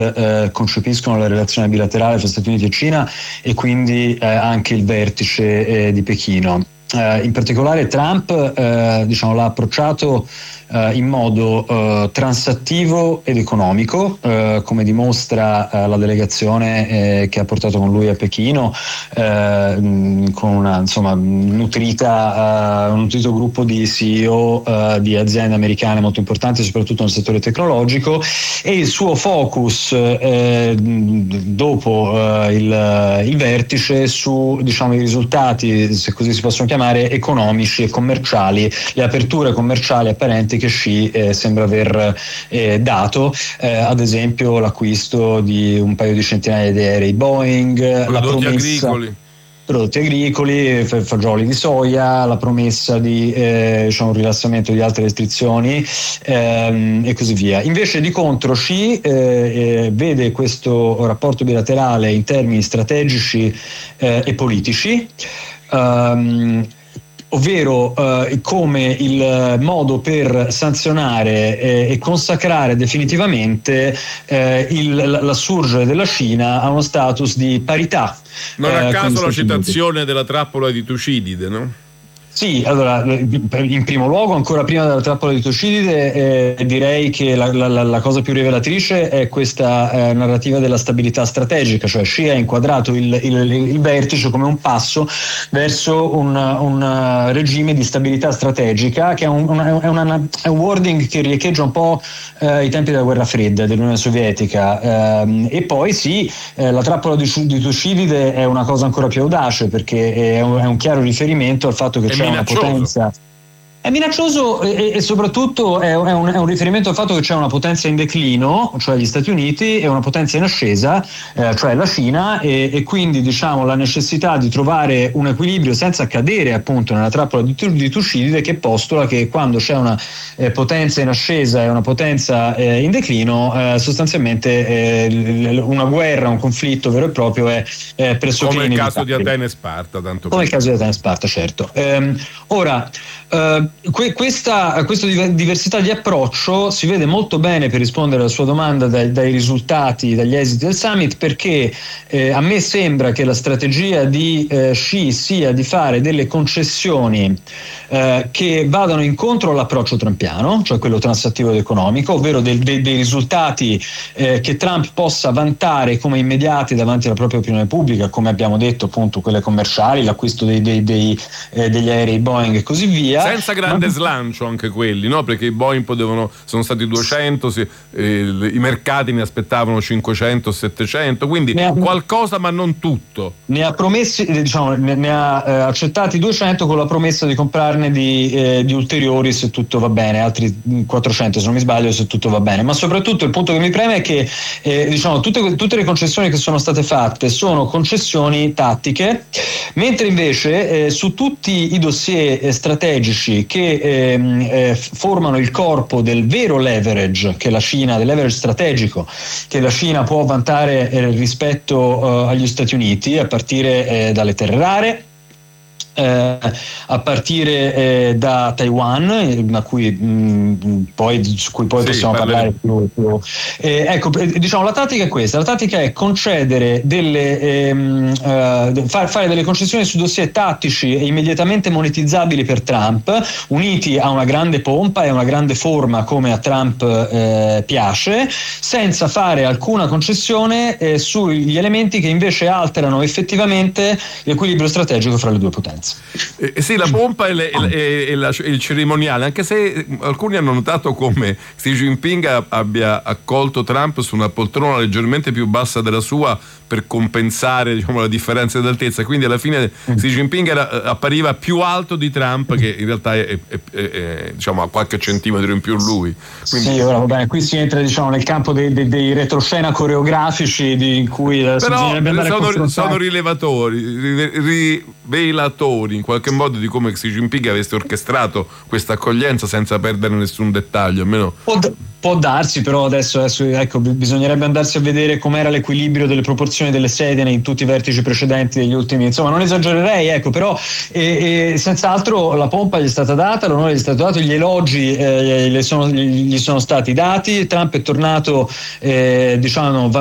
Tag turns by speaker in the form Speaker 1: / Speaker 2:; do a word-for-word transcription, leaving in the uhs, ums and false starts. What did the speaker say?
Speaker 1: eh, concepiscono la relazione bilaterale fra Stati Uniti e Cina e quindi eh, anche il vertice eh, di Pechino. Uh, in particolare Trump uh, diciamo, l'ha approcciato uh, in modo uh, transattivo ed economico, uh, come dimostra uh, la delegazione eh, che ha portato con lui a Pechino, uh, mh, con una insomma nutrita, uh, un nutrito gruppo di C E O uh, di aziende americane molto importanti, soprattutto nel settore tecnologico, e il suo focus uh, dopo uh, il, il vertice su diciamo, i risultati, se così si possono chiamare, economici e commerciali, le aperture commerciali apparenti che Xi eh, sembra aver eh, dato, eh, ad esempio l'acquisto di un paio di centinaia di aerei Boeing,
Speaker 2: prodotti
Speaker 1: la promessa,
Speaker 2: agricoli
Speaker 1: prodotti agricoli, fagioli di soia, la promessa di eh, diciamo, un rilassamento di altre restrizioni ehm, e così via. Invece di contro Xi eh, eh, vede questo rapporto bilaterale in termini strategici eh, e politici, Um, ovvero uh, come il modo per sanzionare eh, e consacrare definitivamente eh, il, l'assurgere della Cina a uno status di parità.
Speaker 2: Non a
Speaker 1: eh,
Speaker 2: caso la citazione della trappola di Tucidide, no?
Speaker 1: Sì, allora, in primo luogo, ancora prima della trappola di Tucidide, eh, direi che la, la, la cosa più rivelatrice è questa eh, narrativa della stabilità strategica, cioè Xi ha inquadrato il, il, il vertice come un passo verso un, un regime di stabilità strategica, che è un, una, è una, è un wording che riecheggia un po' eh, i tempi della guerra fredda dell'Unione Sovietica, eh, e poi sì, eh, la trappola di, di Tucidide è una cosa ancora più audace, perché è un, è un chiaro riferimento al fatto che c'è una potenza. È minaccioso e, e soprattutto è un, è un riferimento al fatto che c'è una potenza in declino, cioè gli Stati Uniti, e una potenza in ascesa, eh, cioè la Cina, e, e quindi diciamo la necessità di trovare un equilibrio senza cadere appunto nella trappola di, di Tucidide, che postula che quando c'è una eh, potenza in ascesa e una potenza eh, in declino, eh, sostanzialmente eh, una guerra, un conflitto vero e proprio è eh, pressoché
Speaker 2: come il
Speaker 1: inevitabile.
Speaker 2: caso di Atene e Sparta, tanto
Speaker 1: come il caso di Atene e Sparta, certo. Ehm, ora Uh, que- questa, questa diversità di approccio si vede molto bene, per rispondere alla sua domanda, dai, dai risultati, dagli esiti del summit, perché eh, a me sembra che la strategia di eh, Xi sia di fare delle concessioni eh, che vadano incontro all'approccio trumpiano, cioè quello transattivo ed economico, ovvero del, de- dei risultati eh, che Trump possa vantare come immediati davanti alla propria opinione pubblica, come abbiamo detto, appunto quelle commerciali, l'acquisto dei, dei, dei, eh, degli aerei Boeing e così via.
Speaker 2: Senza grande
Speaker 1: Ma...
Speaker 2: slancio anche quelli, no? Perché i Boeing potevano, sono stati duecento, si, eh, i mercati ne aspettavano cinquecento, settecento, quindi ha, qualcosa ma non tutto.
Speaker 1: Ne ha promessi, diciamo, ne, ne ha eh, accettati duecento con la promessa di comprarne di, eh, di ulteriori se tutto va bene, altri quattrocento se non mi sbaglio se tutto va bene. Ma soprattutto il punto che mi preme è che eh, diciamo tutte, tutte le concessioni che sono state fatte sono concessioni tattiche, mentre invece eh, su tutti i dossier eh, strategici che ehm, eh, formano il corpo del vero leverage che la Cina, del leverage strategico che la Cina può vantare eh, rispetto eh, agli Stati Uniti, a partire eh, dalle terre rare, Eh, a partire eh, da Taiwan, a cui mh, poi su cui poi sì, possiamo parleremo. parlare più, più. Eh, ecco, diciamo la tattica è questa: la tattica è concedere delle ehm, eh, far, fare delle concessioni su dossier tattici e immediatamente monetizzabili per Trump, uniti a una grande pompa e una grande forma come a Trump eh, piace, senza fare alcuna concessione eh, sugli elementi che invece alterano effettivamente l'equilibrio strategico fra le due potenze.
Speaker 2: Eh, sì, la pompa e, le, e, e, la, e il cerimoniale, anche se alcuni hanno notato come Xi Jinping abbia accolto Trump su una poltrona leggermente più bassa della sua per compensare, diciamo, la differenza di altezza, quindi alla fine Xi Jinping era, appariva più alto di Trump, che in realtà è, è, è, è diciamo a qualche centimetro in più lui.
Speaker 1: Quindi... Sì, ora va bene, qui si entra, diciamo, nel campo dei, dei, dei retroscena coreografici di cui
Speaker 2: però sono, sono rilevatori, ri, ri, velatori in qualche modo di come Xi Jinping avesse orchestrato questa accoglienza senza perdere nessun dettaglio, almeno.
Speaker 1: Può, può darsi, però adesso, adesso ecco, bisognerebbe andarsi a vedere com'era l'equilibrio delle proporzioni delle sedie in tutti i vertici precedenti degli ultimi, insomma non esagererei, ecco, però e, e, senz'altro la pompa gli è stata data, l'onore gli è stato dato, gli elogi eh, gli, sono, gli sono stati dati. Trump è tornato eh, diciamo